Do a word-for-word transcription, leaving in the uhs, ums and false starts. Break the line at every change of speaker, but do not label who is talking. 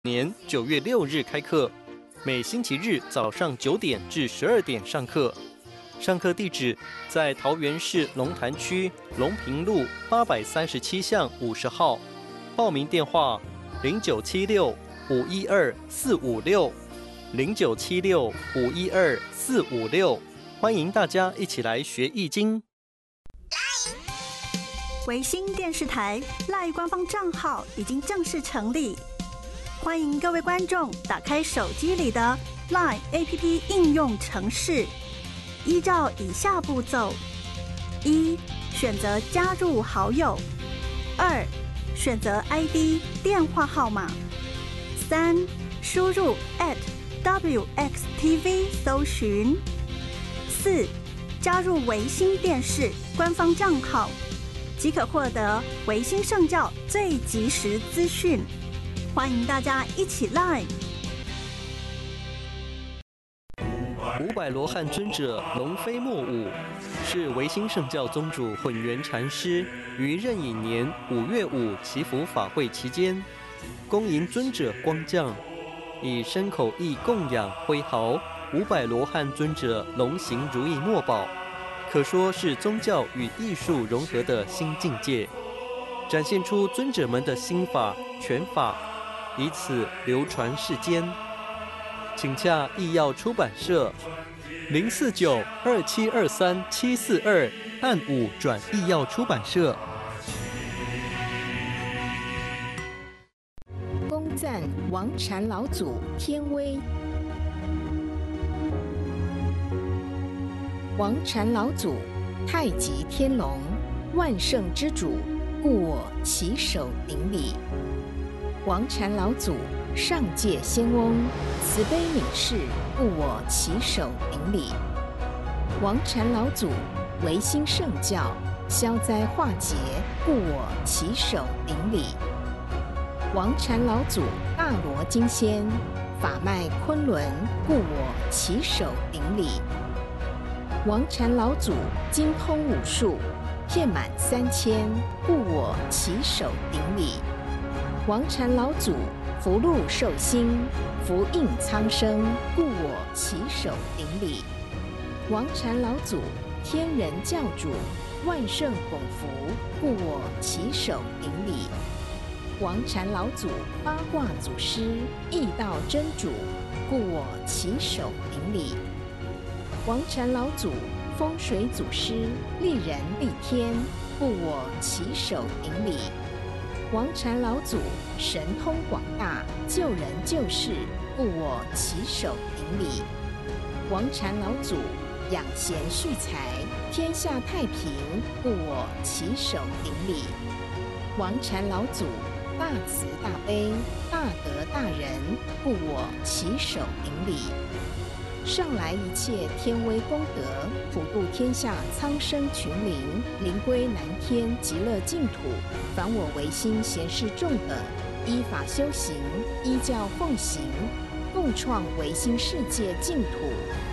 年九月六日开课，每星期日早上九点至十二点上课。上课地址在桃园市龙潭区龙平路八百三十七巷五十号。报名电话：零九七六五一二四五六零九七六五一二四五六。欢迎大家一起来学易经。
维新电视台 LINE 官方账号已经正式成立，欢迎各位观众打开手机里的 LINE A P P 应用程式，依照以下步骤：一、选择加入好友；二、选择 I D 电话号码；三、输入 at W X T V 搜寻；四、加入维新电视官方账号，即可获得维新圣教最及时资讯。欢迎大家一起来！
五百罗汉尊者龙飞莫舞，是维新圣教宗主混元禅师于壬寅年五月五祈福法会期间，恭迎尊者光降，以身口意供养挥毫五百罗汉尊者龙行如意墨宝，可说是宗教与艺术融合的新境界，展现出尊者们的心法拳法，以此流传世间。请洽易药出版社零四九二七二三七四二，按五转易药出版社。
恭赞王禅老祖天威。王禅老祖，太极天龙，万圣之主，故我起手顶礼。王禅老祖，上界仙翁，慈悲悯视，故我起手顶礼。王禅老祖，维新圣教，消灾化解，故我起手顶礼。王禅老祖，大罗金仙，法脉昆仑，故我起手顶礼。王禅老祖，精通武术，遍满三千，故我起手顶礼。王禅老祖，福禄寿星，福应苍生，故我起手顶礼。王禅老祖，天人教主，万圣拱福，故我起手顶礼。王禅老祖，八卦祖师，易道真主，故我起手顶礼。王禅老祖，风水祖师，利人利天，故我起手顶礼。王禅老祖，神通广大，救人救世，故我起手顶礼。王禅老祖，养贤蓄财，天下太平，故我起手顶礼。王禅老祖，大慈大悲，大德大仁，故我起手顶礼。上来一切天威功德，普度天下苍生群灵，灵归南天极乐净土。凡我维新贤士众等，依法修行，依教奉行，共创维新世界净土。